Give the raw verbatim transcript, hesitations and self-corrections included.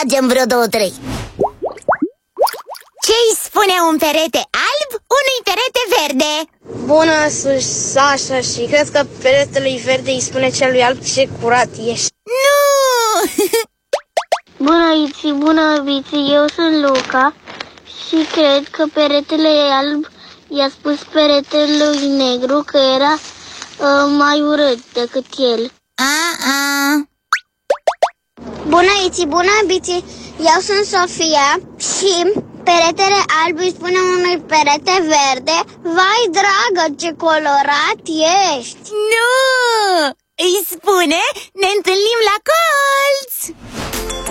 tragem vreo două, trei. Ce-i spune un perete alb unui perete verde? Bună, sus, Sasha, și cred că peretele verde îi spune celui alb ce curat ești. Nu! Bună, Iți, bună, Biți, eu sunt Luca și cred că peretele alb i-a spus peretelui negru că era uh, mai urât decât el. A-a. Bună, Iți, bună, Biți, eu sunt Sofia și peretele alb îi spune unui perete verde: vai, dragă, ce colorat ești! Nu! Îi spune: ne întâlnim la colț!